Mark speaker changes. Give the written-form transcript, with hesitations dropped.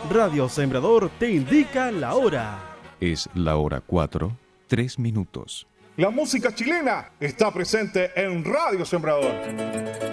Speaker 1: Radio Sembrador te indica la hora.
Speaker 2: Es la hora 4, 3 minutos.
Speaker 3: La música chilena está presente en Radio Sembrador.